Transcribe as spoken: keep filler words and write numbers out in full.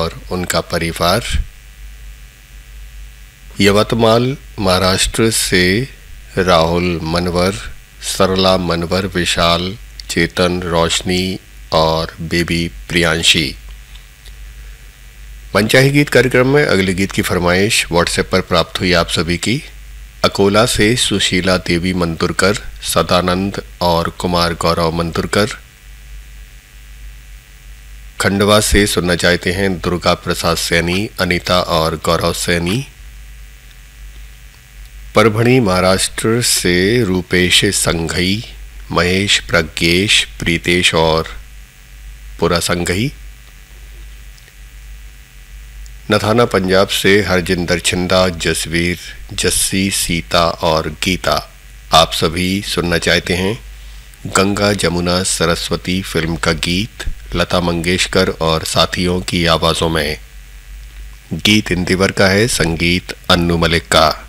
और उनका परिवार। यवतमाल महाराष्ट्र से राहुल मनवर, सरला मनवर, विशाल, चेतन, रोशनी और बेबी प्रियांशी। पंचाही गीत कार्यक्रम में अगले गीत की फरमाइश व्हाट्सएप पर प्राप्त हुई आप सभी की। अकोला से सुशीला देवी मंतुरकर, सदानंद और कुमार गौरव मंतुरकर। खंडवा से सुनना चाहते हैं दुर्गा प्रसाद सैनी, अनीता और गौरव सैनी। परभणी महाराष्ट्र से रूपेश संघई, महेश, प्रज्ञेश, प्रीतेश और पुरा संघई। नथाना पंजाब से हरजिंदर छिंदा, जसवीर, जस्सी, सीता और गीता। आप सभी सुनना चाहते हैं गंगा जमुना सरस्वती फिल्म का गीत लता मंगेशकर और साथियों की आवाज़ों में। गीत इंदिवर का है, संगीत अन्नू मलिक का।